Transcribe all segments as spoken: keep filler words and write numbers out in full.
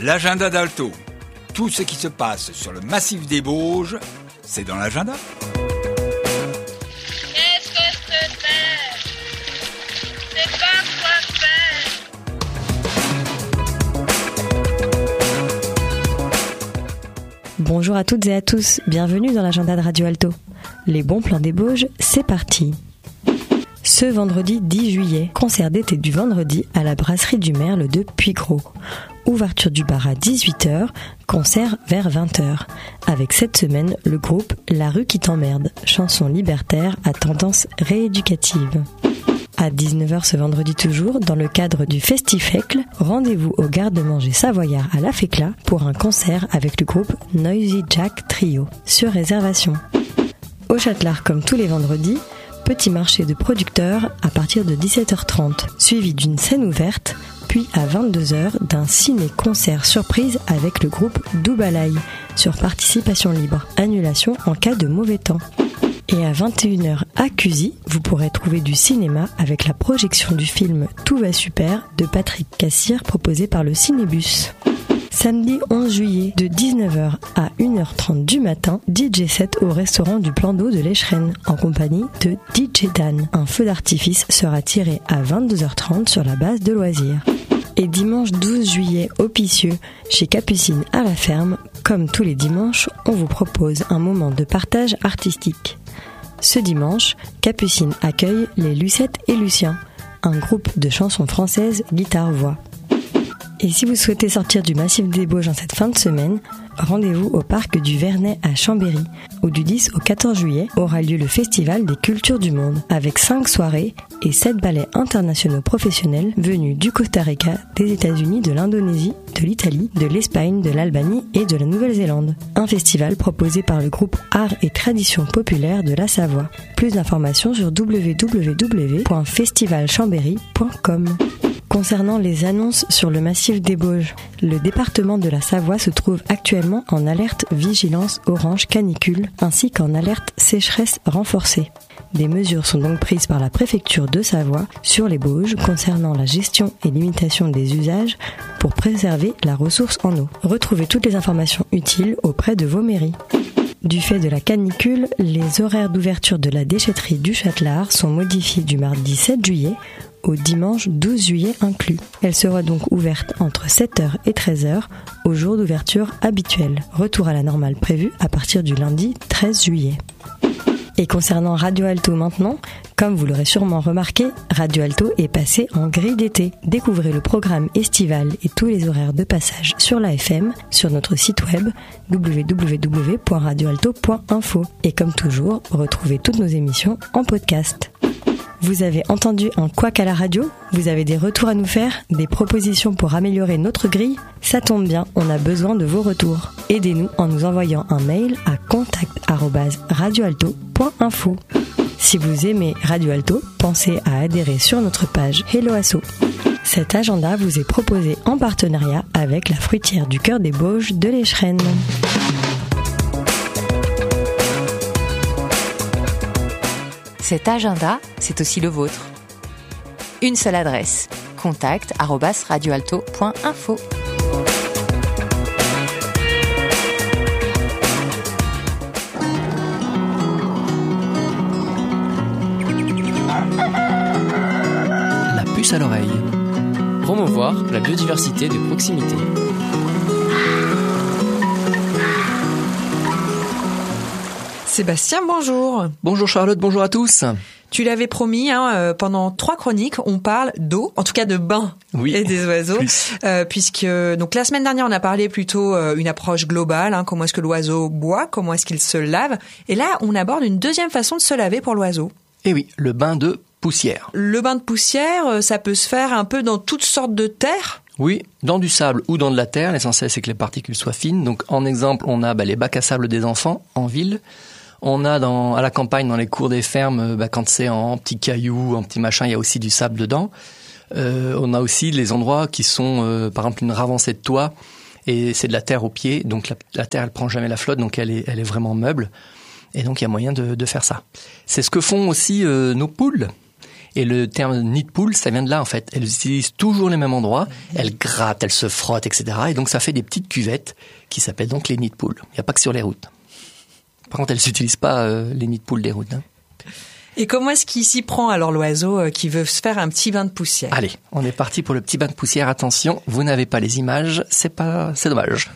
L'agenda d'Alto. Tout ce qui se passe sur le massif des Bauges, c'est dans l'agenda. Qu'est-ce que c'est? C'est pas quoi faire. Bonjour à toutes et à tous, bienvenue dans l'agenda de Radio Alto. Les bons plans des Bauges, c'est parti. Ce vendredi dix juillet, concert d'été du vendredi à la brasserie du Merle de Puygros. Ouverture du bar à dix-huit heures, concert vers vingt heures. Avec cette semaine, le groupe La Rue qui t'emmerde, chanson libertaire à tendance rééducative. À dix-neuf heures ce vendredi toujours, dans le cadre du Festifecle, rendez-vous au garde-manger savoyard à La Fécla pour un concert avec le groupe Noisy Jack Trio, sur réservation. Au Châtelard, comme tous les vendredis, petit marché de producteurs à partir de dix-sept heures trente, suivi d'une scène ouverte, puis à vingt-deux heures d'un ciné-concert surprise avec le groupe Doubalaï, sur participation libre, annulation en cas de mauvais temps. Et à vingt et une heures à Cusy, vous pourrez trouver du cinéma avec la projection du film Tout va super de Patrick Cassir proposé par le Cinébus. Samedi onze juillet, de dix-neuf heures à une heure trente du matin, D J set au restaurant du Plan d'eau de l'Echerenne, en compagnie de D J Dan. Un feu d'artifice sera tiré à vingt-deux heures trente sur la base de loisirs. Et dimanche douze juillet, au Picieux, chez Capucine à la ferme, comme tous les dimanches, on vous propose un moment de partage artistique. Ce dimanche, Capucine accueille les Lucettes et Lucien, un groupe de chansons françaises guitare-voix. Et si vous souhaitez sortir du massif des Bauges en cette fin de semaine, rendez-vous au parc du Vernet à Chambéry, où du dix au quatorze juillet aura lieu le Festival des Cultures du Monde, avec cinq soirées et sept ballets internationaux professionnels venus du Costa Rica, des États-Unis, de l'Indonésie, de l'Italie, de l'Espagne, de l'Albanie et de la Nouvelle-Zélande. Un festival proposé par le groupe Art et Tradition Populaire de la Savoie. Plus d'informations sur w w w point festival chambéry point com. Concernant les annonces sur le massif des Bauges, le département de la Savoie se trouve actuellement en alerte vigilance orange canicule ainsi qu'en alerte sécheresse renforcée. Des mesures sont donc prises par la préfecture de Savoie sur les Bauges concernant la gestion et limitation des usages pour préserver la ressource en eau. Retrouvez toutes les informations utiles auprès de vos mairies. Du fait de la canicule, les horaires d'ouverture de la déchetterie du Châtelard sont modifiés du mardi sept juillet au dimanche douze juillet inclus. Elle sera donc ouverte entre sept heures et treize heures au jour d'ouverture habituel. Retour à la normale prévu à partir du lundi treize juillet. Et concernant Radio Alto maintenant, comme vous l'aurez sûrement remarqué, Radio Alto est passé en grille d'été. Découvrez le programme estival et tous les horaires de passage sur la F M sur notre site web w w w point radio alto point info. Et comme toujours, retrouvez toutes nos émissions en podcast. Vous avez entendu un couac à la radio? Vous avez des retours à nous faire? Des propositions pour améliorer notre grille? Ça tombe bien, on a besoin de vos retours. Aidez-nous en nous envoyant un mail à contact arobase radio alto point info. Si vous aimez Radio Alto, pensez à adhérer sur notre page Hello Asso. Cet agenda vous est proposé en partenariat avec la fruitière du Cœur des Bauges de l'Echerenne. Cet agenda, c'est aussi le vôtre. Une seule adresse, contact arobase radio alto point info. La puce à l'oreille. Promouvoir la biodiversité de proximité. Sébastien, bonjour. Bonjour Charlotte, bonjour à tous. Tu l'avais promis, hein, euh, pendant trois chroniques, on parle d'eau, en tout cas de bains oui, et des oiseaux, euh, puisque donc la semaine dernière on a parlé plutôt euh, une approche globale, hein, comment est-ce que l'oiseau boit, comment est-ce qu'il se lave, et là on aborde une deuxième façon de se laver pour l'oiseau. Et oui, le bain de poussière. Le bain de poussière, ça peut se faire un peu dans toutes sortes de terres. Oui, dans du sable ou dans de la terre, l'essentiel c'est que les particules soient fines. Donc en exemple, on a bah, les bacs à sable des enfants en ville. On a dans, à la campagne, dans les cours des fermes, bah, quand c'est en petits cailloux, en petits machins, il y a aussi du sable dedans. Euh, on a aussi les endroits qui sont, euh, par exemple, une ravancée de toit, et c'est de la terre au pied, donc la, la terre, elle prend jamais la flotte, donc elle est, elle est vraiment meuble. Et donc, il y a moyen de, de faire ça. C'est ce que font aussi euh, nos poules. Et le terme nid de poule, ça vient de là en fait. Elles utilisent toujours les mêmes endroits, elles grattent, elles se frottent, et cetera. Et donc ça fait des petites cuvettes qui s'appellent donc les nids de poule. Il n'y a pas que sur les routes. Par contre, elles n'utilisent pas euh, les nids de poule des routes. Hein. Et comment est-ce qu'il s'y prend alors l'oiseau euh, qui veut se faire un petit bain de poussière? Allez, on est parti pour le petit bain de poussière. Attention, vous n'avez pas les images, c'est pas, c'est dommage.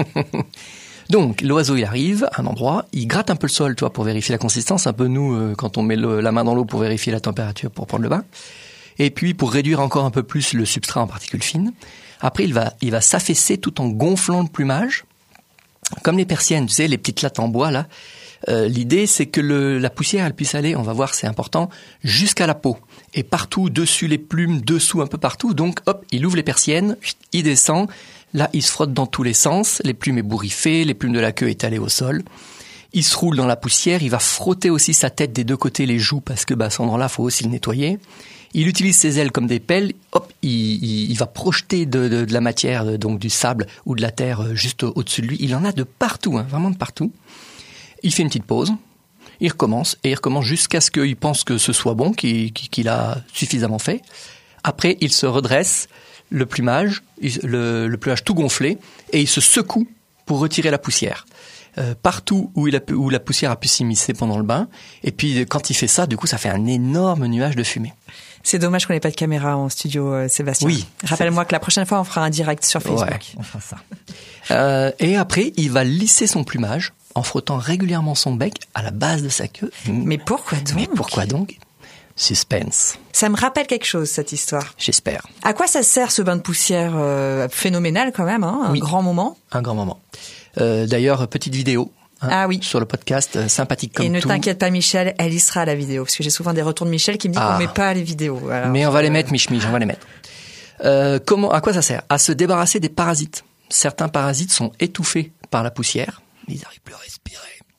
Donc, l'oiseau, il arrive à un endroit, il gratte un peu le sol, tu vois, pour vérifier la consistance. Un peu nous, euh, quand on met le, la main dans l'eau pour vérifier la température pour prendre le bain. Et puis, pour réduire encore un peu plus le substrat en particules fines. Après, il va, il va s'affaisser tout en gonflant le plumage. Comme les persiennes, tu sais, les petites lattes en bois, là. Euh, l'idée, c'est que le, la poussière, elle puisse aller, on va voir, c'est important, jusqu'à la peau. Et partout, dessus les plumes, dessous, un peu partout. Donc, hop, il ouvre les persiennes, il descend. Là, il se frotte dans tous les sens. Les plumes ébouriffées, les plumes de la queue étalées au sol. Il se roule dans la poussière. Il va frotter aussi sa tête des deux côtés, les joues, parce que, bah, à ce endroit-là, faut aussi le nettoyer. Il utilise ses ailes comme des pelles. Hop, il, il, il va projeter de, de, de la matière, donc du sable ou de la terre, juste au-dessus de lui. Il en a de partout, hein, vraiment de partout. Il fait une petite pause, il recommence, et il recommence jusqu'à ce qu'il pense que ce soit bon, qu'il, qu'il a suffisamment fait. Après, il se redresse, le plumage, le, le plumage tout gonflé, et il se secoue pour retirer la poussière. Euh, partout où, il a, où la poussière a pu s'immiscer pendant le bain. Et puis, quand il fait ça, du coup, ça fait un énorme nuage de fumée. C'est dommage qu'on n'ait pas de caméra en studio, euh, Sébastien. Oui. Rappelle-moi que la prochaine fois, on fera un direct sur Facebook. Ouais, on fera ça. euh, et après, il va lisser son plumage en frottant régulièrement son bec à la base de sa queue. Mais pourquoi donc? Mais pourquoi donc? Suspense. Ça me rappelle quelque chose, cette histoire. J'espère. À quoi ça sert ce bain de poussière euh, phénoménal quand même, hein, un oui. grand moment? Un grand moment. Euh, d'ailleurs, petite vidéo. Hein, ah oui. Sur le podcast, euh, sympathique comme tout. Et ne t'inquiète pas, Michel, elle y sera la vidéo, parce que j'ai souvent des retours de Michel qui me dit ah. qu'on met pas les vidéos. Alors, mais on va euh... les mettre, Mich Mich, on va les mettre. Euh, comment, à quoi ça sert? À se débarrasser des parasites. Certains parasites sont étouffés par la poussière. Ils n'arrivent plus à respirer.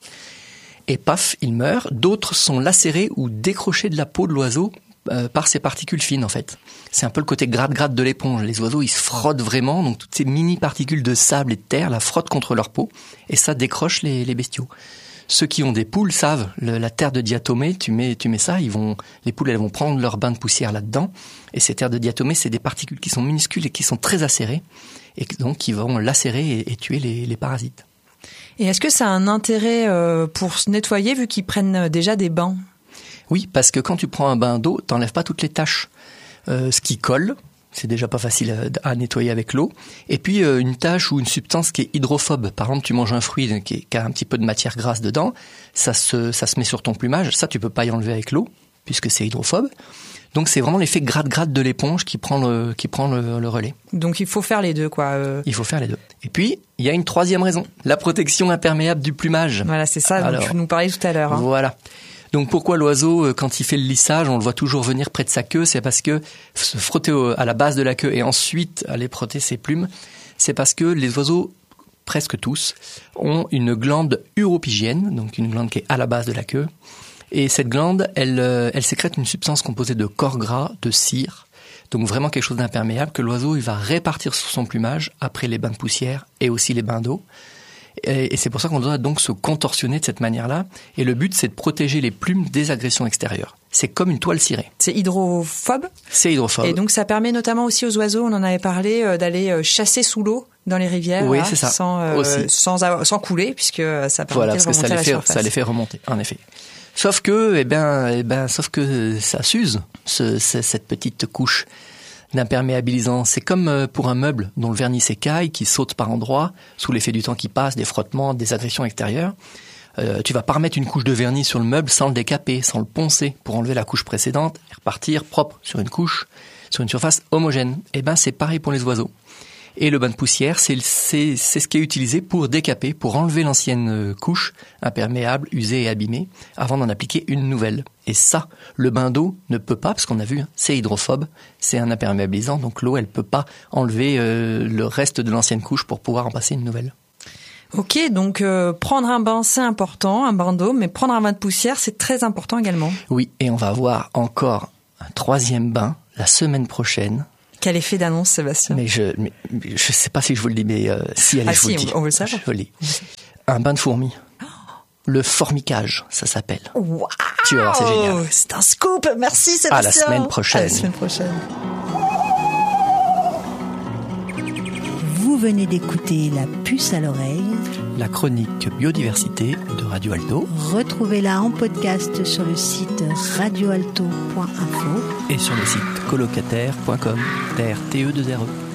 Et paf, ils meurent. D'autres sont lacérés ou décrochés de la peau de l'oiseau euh, par ces particules fines, en fait. C'est un peu le côté gratte-gratte de l'éponge. Les oiseaux, ils se frottent vraiment. Donc, toutes ces mini-particules de sable et de terre la frottent contre leur peau. Et ça décroche les, les bestiaux. Ceux qui ont des poules savent, le, la terre de diatomée, tu mets, tu mets ça, ils vont, les poules, elles vont prendre leur bain de poussière là-dedans. Et ces terres de diatomée, c'est des particules qui sont minuscules et qui sont très acérées. Et donc, qui vont lacérer et, et tuer les, les parasites. Et est-ce que ça a un intérêt euh, pour se nettoyer vu qu'ils prennent déjà des bains? Oui, parce que quand tu prends un bain d'eau, t'enlèves pas toutes les taches. Euh, ce qui colle, c'est déjà pas facile à, à nettoyer avec l'eau. Et puis euh, une tache ou une substance qui est hydrophobe. Par exemple, tu manges un fruit qui, est, qui a un petit peu de matière grasse dedans, ça se, ça se met sur ton plumage. Ça, tu peux pas y enlever avec l'eau puisque c'est hydrophobe. Donc c'est vraiment l'effet gratte-gratte de l'éponge qui prend le qui prend le, le relais. Donc il faut faire les deux, quoi. Euh... Il faut faire les deux. Et puis il y a une troisième raison, la protection imperméable du plumage. Voilà, c'est ça dont tu nous parlais tout à l'heure. Hein. Voilà. Donc pourquoi l'oiseau, quand il fait le lissage, on le voit toujours venir près de sa queue, c'est parce que se frotter à la base de la queue et ensuite aller frotter ses plumes, c'est parce que les oiseaux, presque tous, ont une glande uropygienne, donc une glande qui est à la base de la queue. Et cette glande, elle, elle sécrète une substance composée de corps gras, de cire, donc vraiment quelque chose d'imperméable que l'oiseau il va répartir sur son plumage après les bains de poussière et aussi les bains d'eau. Et, et c'est pour ça qu'on doit donc se contorsionner de cette manière-là. Et le but, c'est de protéger les plumes des agressions extérieures. C'est comme une toile cirée. C'est hydrophobe? C'est hydrophobe. Et donc ça permet notamment aussi aux oiseaux, on en avait parlé, euh, d'aller chasser sous l'eau dans les rivières. Oui, là, c'est ça. Sans, euh, aussi. sans, avoir, sans couler, puisque ça permet voilà, de parce remonter que ça à la les fait, surface. ça les fait remonter, en effet. Sauf que, eh ben, eh ben, sauf que ça s'use, ce, ce, cette petite couche d'imperméabilisant. C'est comme pour un meuble dont le vernis s'écaille, qui saute par endroits, sous l'effet du temps qui passe, des frottements, des agressions extérieures. Euh, tu vas pas remettre une couche de vernis sur le meuble sans le décaper, sans le poncer, pour enlever la couche précédente et repartir propre sur une couche, sur une surface homogène. Eh ben, c'est pareil pour les oiseaux. Et le bain de poussière, c'est, c'est, c'est ce qui est utilisé pour décaper, pour enlever l'ancienne couche imperméable, usée et abîmée, avant d'en appliquer une nouvelle. Et ça, le bain d'eau ne peut pas, parce qu'on a vu, hein, c'est hydrophobe, c'est un imperméabilisant, donc l'eau, elle peut pas enlever euh, le reste de l'ancienne couche pour pouvoir en passer une nouvelle. Ok, donc euh, prendre un bain, c'est important, un bain d'eau, mais prendre un bain de poussière, c'est très important également. Oui, et on va avoir encore un troisième bain la semaine prochaine. Quel effet d'annonce, Sébastien? Mais je mais, je sais pas si je vous le dis, mais euh, si allez, ah je si, vous le dis. on veut le savoir. Je vous le dis. Un bain de fourmis. Le formicage, ça s'appelle. Waouh, tu vas voir, c'est génial. C'est un scoop. Merci Sébastien. À la semaine prochaine. À la semaine prochaine. Vous venez d'écouter La Puce à l'oreille, la chronique biodiversité de Radio Alto. Retrouvez-la en podcast sur le site radio alto point info et sur le site colocataire point com, T R T E deux R E.